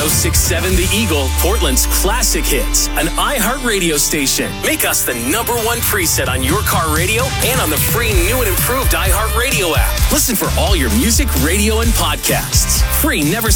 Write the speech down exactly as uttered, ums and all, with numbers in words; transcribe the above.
oh six point seven The Eagle, Portland's classic hits, an iHeartRadio station. Make us the number one preset on your car radio and on the free new and improved iHeartRadio app. Listen for all your music, radio, and podcasts. Free, never